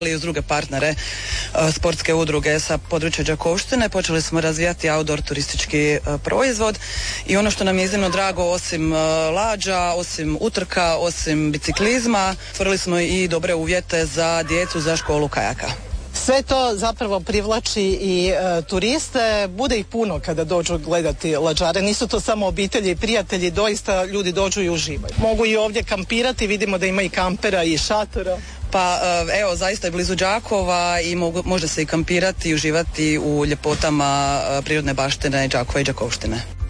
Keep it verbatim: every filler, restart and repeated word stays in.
i uz druge partnere sportske udruge sa područja Đakovštine počeli smo razvijati outdoor turistički proizvod i ono što nam je iznimno drago, osim lađa, osim utrka, osim biciklizma, stvorili smo i dobre uvjete za djecu za školu kajaka. Sve to zapravo privlači i e, turiste, bude ih puno kada dođu gledati lađare, nisu to samo obitelji i prijatelji, doista ljudi dođu i uživaju. Mogu i ovdje kampirati, vidimo da ima i kampera i šatora. Pa evo, zaista je blizu Đakova i mogu, može se i kampirati i uživati u ljepotama prirodne baštine Đakova i Đakovštine.